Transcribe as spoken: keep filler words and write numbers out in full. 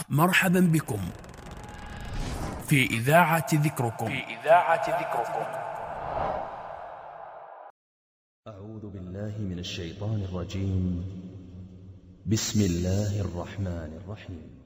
مرحبا بكم في إذاعة ذكركم في إذاعة ذكركم. أعوذ بالله من الشيطان الرجيم. بسم الله الرحمن الرحيم.